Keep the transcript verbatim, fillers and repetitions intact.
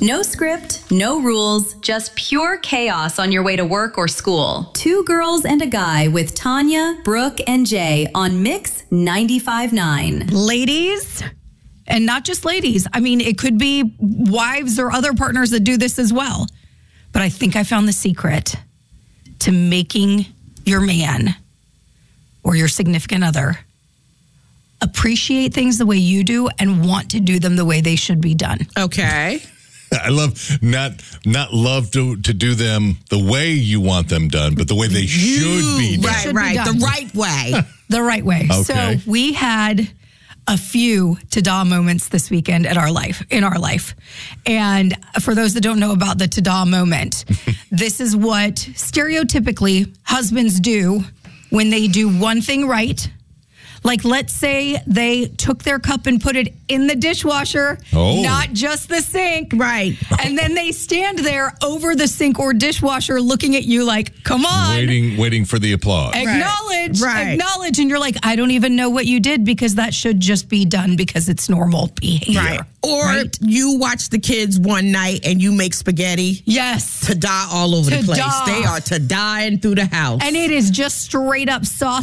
No script, no rules, just pure chaos on your way to work or school. Two girls and a guy with Tanya, Brooke, and Jay on Mix ninety-five point nine. Ladies, and not just ladies. I mean, it could be wives or other partners that do this as well. But I think I found the secret to making your man or your significant other appreciate things the way you do and want to do them the way they should be done. Okay. I love not not love to to do them the way you want them done, but the way they should be done. Right, should be right. done. The right way. The right way. Okay. So we had a few ta-da moments this weekend at our life, in our life. And for those that don't know about the ta-da moment, this is what stereotypically husbands do when they do one thing right. Like, let's say they took their cup and put it in the dishwasher, Oh. not just the sink. Right. And then they stand there over the sink or dishwasher looking at you like, come on. Waiting, waiting for the applause. Acknowledge, Right. acknowledge. And you're like, I don't even know what you did because that should just be done because it's normal behavior. Right. Or Right? you watch the kids one night and you make spaghetti Yes. to die all over the place. Ta-da. They are to dying through the house. And it is just straight up sauce